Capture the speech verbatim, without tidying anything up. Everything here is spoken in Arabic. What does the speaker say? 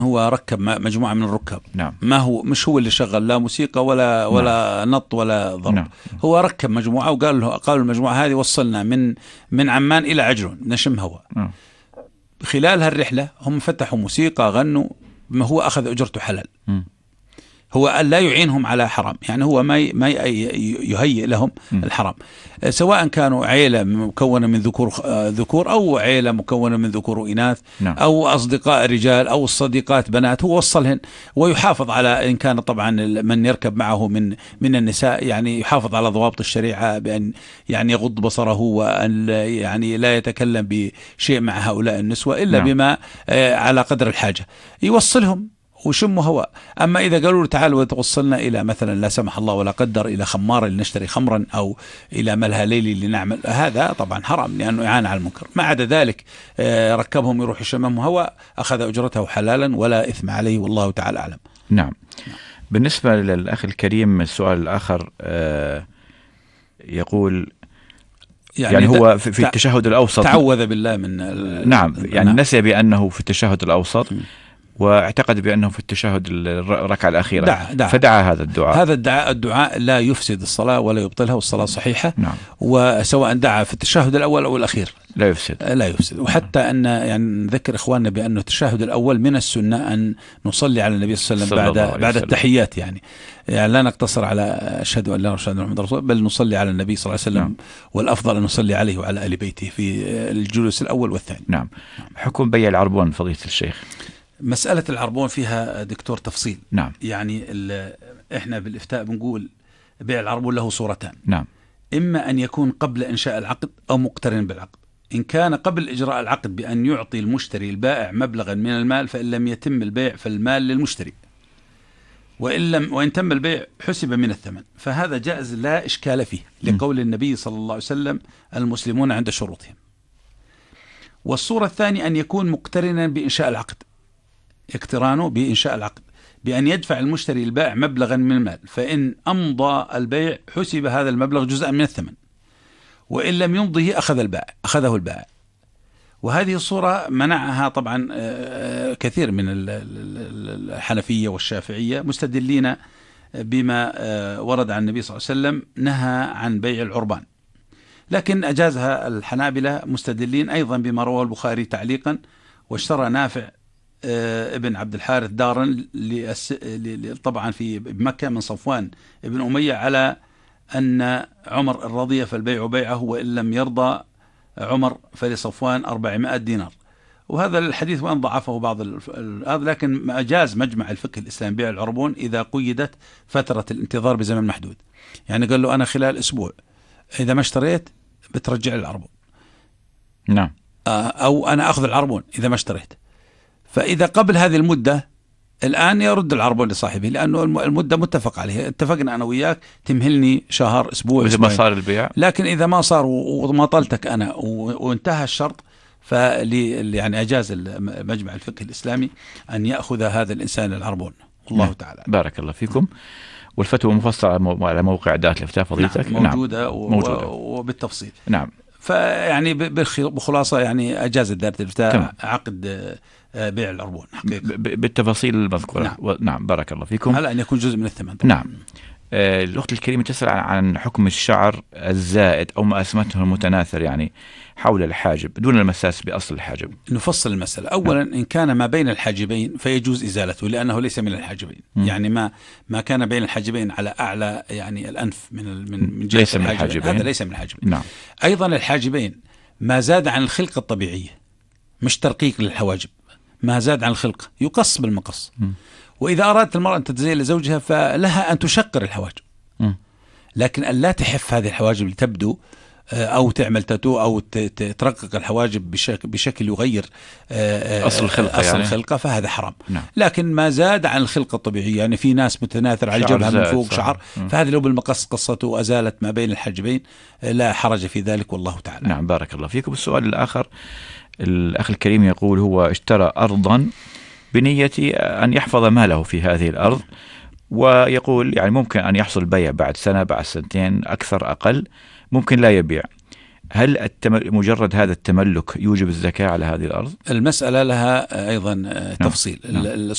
هو ركب مجموعة من الركاب. نعم. ما هو مش هو اللي شغل لا موسيقى ولا ولا نعم. نط ولا ضرب. نعم. هو ركب مجموعة وقال له قالوا المجموعة هذه وصلنا من من عمان إلى عجلون نشم هواء. نعم. خلال هالرحلة هم فتحوا موسيقى غنوا، ما هو أخذ أجرته حلال. م. هو لا يعينهم على حرام، يعني هو ما ما يهيئ لهم الحرام، سواء كانوا عيلة مكونة من ذكور ذكور أو عيلة مكونة من ذكور وإناث. نعم. أو أصدقاء رجال أو صديقات بنات، هو وصلهن ويحافظ على إن كان طبعا من يركب معه من من النساء، يعني يحافظ على ضوابط الشريعة بأن يعني يغض بصره وأن يعني لا يتكلم بشيء مع هؤلاء النسوة إلا نعم. بما على قدر الحاجة، يوصلهم وشموا هواء. أما إذا قالوا له تعالوا وتوصلنا إلى مثلا لا سمح الله ولا قدر إلى خمارة لنشتري خمرا أو إلى ملهى ليلي لنعمل، هذا طبعا حرام لأنه إعانة على المنكر. ما عدا ذلك ركبهم يروح يشمموا هواء، أخذ أجرته حلالا ولا إثم عليه، والله تعالى أعلم. نعم. بالنسبة للأخ الكريم السؤال الآخر يقول يعني, يعني هو في التشهد الأوسط تعوذ بالله من نعم يعني نسي بأنه في التشهد الأوسط م. واعتقد بأنه في التشهد الركعة الأخيرة دعا دعا فدعا هذا الدعاء. هذا الدعاء الدعاء لا يفسد الصلاة ولا يبطلها، والصلاة صحيحة. نعم. وسواء دعا في التشهد الأول أو الأخير لا يفسد لا يفسد. وحتى أن يعني نذكر إخواننا بأن التشهد الأول من السنة أن نصلي على النبي صلى الله عليه وسلم بعد بعد التحيات، يعني يعني لا نقتصر على أشهد أن لا إله إلا الله محمد رسول الله، بل نصلي على النبي صلى الله عليه وسلم. نعم. والأفضل أن نصلي عليه وعلى آل بيته في الجلوس الأول والثاني. نعم. حكم بيع العربون فضيلة الشيخ. مسألة العربون فيها دكتور تفصيل. نعم. يعني إحنا بالإفتاء بنقول بيع العربون له صورتان. نعم. إما أن يكون قبل إنشاء العقد أو مقترن بالعقد. إن كان قبل إجراء العقد بأن يعطي المشتري البائع مبلغا من المال، فإن لم يتم البيع فالمال للمشتري، وإن لم وإن تم البيع حسب من الثمن، فهذا جائز لا إشكال فيه لقول النبي صلى الله عليه وسلم المسلمون عند شروطهم. والصورة الثانية أن يكون مقترنا بإنشاء العقد، اقترانه بإنشاء العقد بأن يدفع المشتري البائع مبلغا من المال، فإن أمضى البيع حسب هذا المبلغ جزءا من الثمن، وإن لم يمضه أخذ البائع أخذه البائع. وهذه الصورة منعها طبعا كثير من الحنفية والشافعية، مستدلين بما ورد عن النبي صلى الله عليه وسلم نهى عن بيع العربان، لكن أجازها الحنابلة مستدلين أيضا بما رواه البخاري تعليقا: واشترى نافع ابن عبد الحارث دارا طبعا في مكة من صفوان ابن أمية على أن عمر رضي فالبيع بيعه، وإن لم يرضى عمر فلصفوان أربعمائة دينار. وهذا الحديث وأن ضعفه بعض هذا، لكن أجاز مجمع الفقه الإسلامي بيع العربون إذا قيدت فترة الانتظار بزمن محدود. يعني قال له أنا خلال أسبوع إذا ما اشتريت بترجع العربون. نعم. أو أنا أخذ العربون إذا ما اشتريت. فإذا قبل هذه المدة الآن يرد العربون لصاحبه، لأنه المدة متفق عليها، اتفقنا أنا وياك تمهلني شهر أسبوع إذا ما صار البيع. لكن إذا ما صار وماطلتك أنا وانتهى الشرط، فلي يعني أجاز مجمع الفقه الإسلامي أن يأخذ هذا الإنسان العربون. الله نعم. تعالى. بارك الله فيكم. والفتوى مفصلة على موقع دار الإفتاء فضيلتك. نعم. موجودة, نعم. موجودة. وبالتفصيل. نعم. فيعني بخلاصة يعني أجازت دار الإفتاء عقد بيع العربون بالتفاصيل المذكورة. نعم. و... نعم بارك الله فيكم. على أن يكون جزء من الثمن. نعم. آه الأخت الكريمة تسأل عن حكم الشعر الزائد أو ما أسمته المتناثر يعني حول الحاجب دون المساس بأصل الحاجب. نفصل المسألة. أولا نعم. إن كان ما بين الحاجبين فيجوز إزالته لأنه ليس من الحاجبين. م. يعني ما ما كان بين الحاجبين على أعلى يعني الأنف من من من جهة الحاجبين، هذا ليس من الحاجبين. نعم. أيضا الحاجبين ما زاد عن الخلقة الطبيعية، مش ترقيق للحواجب، ما زاد عن الخلقة يقص بالمقص. م. وإذا أرادت المرأة أن تتزين لزوجها فلها أن تشقر الحواجب، م. لكن أن لا تحف هذه الحواجب لتبدو أو تعمل تاتو أو ترقق الحواجب بشكل, بشكل يغير أصل الخلقة, أصل يعني. الخلقة فهذا حرام. نعم. لكن ما زاد عن الخلقة الطبيعية، يعني في ناس متناثر على الجبهة من فوق شعر، فهذا لو بالمقص قصته وأزالت ما بين الحاجبين لا حرج في ذلك، والله تعالى. نعم بارك الله فيكم. السؤال الآخر الأخ الكريم يقول هو اشترى أرضا بنية أن يحفظ ماله في هذه الأرض، ويقول يعني ممكن أن يحصل بيع بعد سنة بعد سنتين أكثر أقل، ممكن لا يبيع. هل التمل... مجرد هذا التملك يوجب الزكاة على هذه الأرض؟ المسألة لها أيضا تفصيل. نعم.